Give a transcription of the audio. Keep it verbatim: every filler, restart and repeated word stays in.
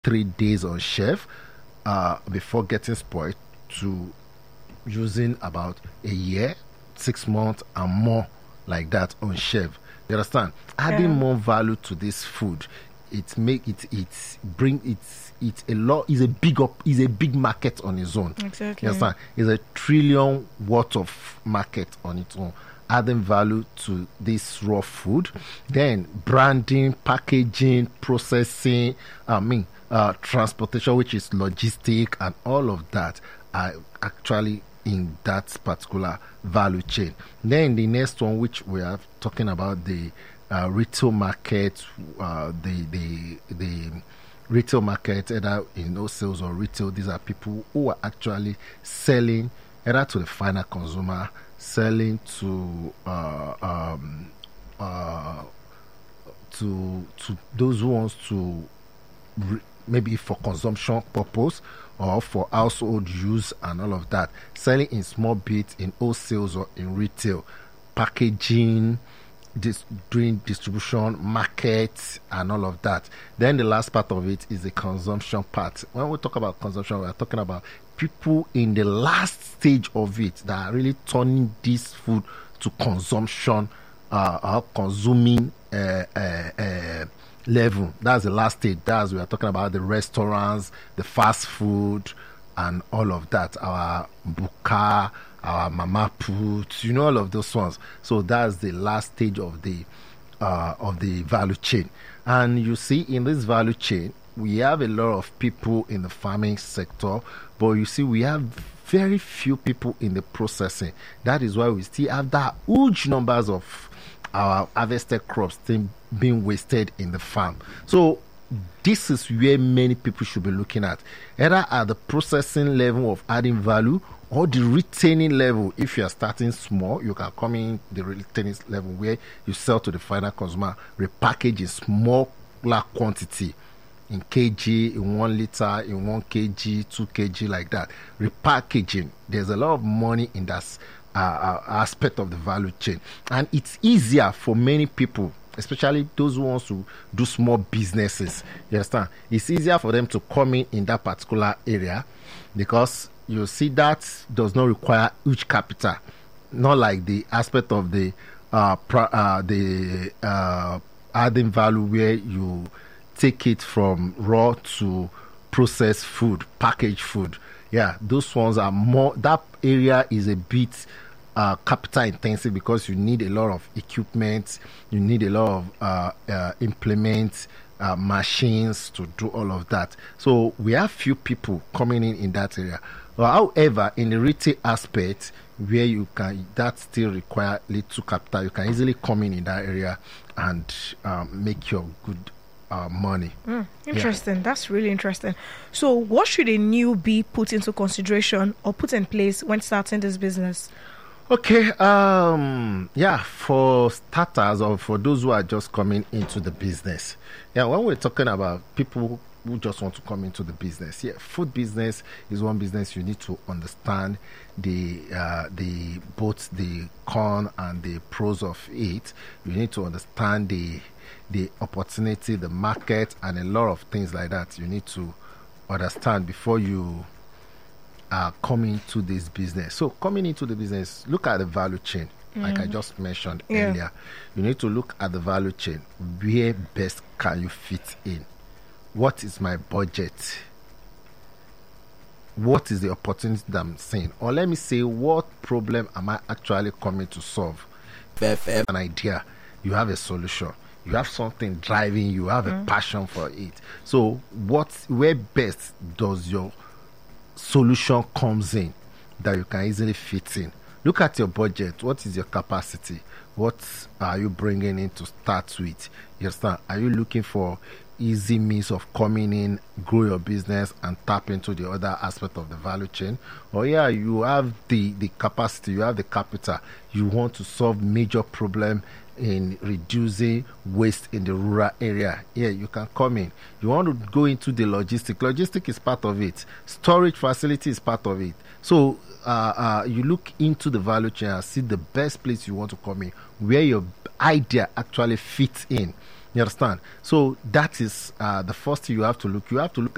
three days on shelf uh, before getting spoiled to using about a year, six months, and more like that on shelf. You understand? Adding Yeah. more value to this food, it make it it bring it's it's a lot is a big up is a big market on its own. Exactly. You understand? It's a trillion worth of market on its own. Adding value to this raw food, then branding, packaging, processing, I mean, uh, transportation, which is logistic, and all of that are actually in that particular value chain. Then the next one, which we are talking about, the uh, retail market, uh, the the the retail market, either in no sales or retail. These are people who are actually selling either to the final consumer, selling to uh, um, uh, to to those who wants to re- maybe for consumption purpose or for household use and all of that, selling in small bits in wholesales or in retail, packaging, dis- doing distribution, market, and all of that. Then the last part of it is the consumption part. When we talk about consumption, we are talking about people in the last stage of it that are really turning this food to consumption, uh, or consuming uh, uh, uh, level. That's the last stage. That's we are talking about the restaurants, the fast food, and all of that. Our buka, our mama put, you know, all of those ones. So that's the last stage of the uh, of the value chain. And you see, in this value chain, we have a lot of people in the farming sector, but you see, we have very few people in the processing. That is why we still have that huge numbers of our harvested crops still being wasted in the farm. So this is where many people should be looking at, either at the processing level of adding value or the retaining level. If you are starting small, you can come in the retaining level where you sell to the final consumer, repackage in smaller quantity, in kg, in one liter, in one kg, two kg, like that. Repackaging, there's a lot of money in that uh, uh, aspect of the value chain, and it's easier for many people, especially those who want to do small businesses. You understand? It's easier for them to come in in that particular area because you see that does not require huge capital, not like the aspect of the uh, pro, uh the uh, adding value where you take it from raw to processed food, packaged food. Yeah, those ones are more, that area is a bit uh, capital intensive because you need a lot of equipment, you need a lot of uh, uh, implements, uh, machines to do all of that. So we have few people coming in in that area. Well, however, in the retail aspect, where you can, that still require little capital, you can easily come in in that area and um, make your good uh, money. Mm, interesting. Yeah. That's really interesting. So what should a newbie put into consideration or put in place when starting this business? Okay, um, yeah, for starters or for those who are just coming into the business, yeah, when we're talking about people who just want to come into the business, yeah, food business is one business you need to understand the uh, the both the con and the pros of it. You need to understand the the opportunity, the market, and a lot of things like that. You need to understand before you are coming to this business. So coming into the business, look at the value chain, mm. like I just mentioned yeah. earlier. You need to look at the value chain. Where best can you fit in? What is my budget? What is the opportunity that I'm seeing? Or let me say, what problem am I actually coming to solve? If you have an idea, you have a solution. You have something driving you. You have mm. a passion for it. So what, where best does your solution comes in that you can easily fit in? Look at your budget. What is your capacity? What are you bringing in to start with? You understand? Are you looking for easy means of coming in, grow your business, and tap into the other aspect of the value chain? Or yeah, you have the the capacity, you have the capital, you want to solve major problem in reducing waste in the rural area. Yeah, you can come in. You want to go into the logistic. Logistic is part of it. Storage facility is part of it. So uh, uh, you look into the value chain and see the best place you want to come in, where your idea actually fits in. You understand? So that is uh, the first thing you have to look. You have to look at